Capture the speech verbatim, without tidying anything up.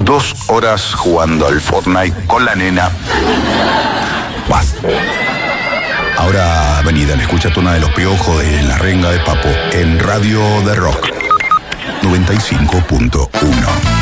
dos horas jugando al Fortnite con la nena. Basta. Ahora vení, dale, escuchate una de Los Piojos de La Renga de Papo en Radio de Rock noventa y cinco punto uno.